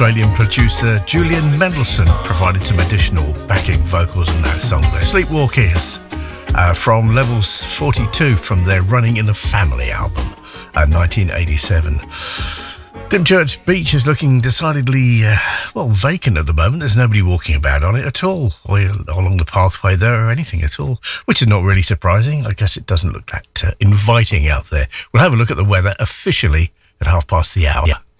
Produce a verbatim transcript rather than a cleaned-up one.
Australian producer Julian Mendelssohn provided some additional backing vocals on that song. The Sleepwalkers uh, from Levels forty-two from their Running in the Family album, uh, nineteen eighty-seven. Dymchurch Beach is looking decidedly, uh, well, vacant at the moment. There's nobody walking about on it at all, or along the pathway there, or anything at all, which is not really surprising. I guess it doesn't look that uh, inviting out there. We'll have a look at the weather officially at half past the hour. Yeah.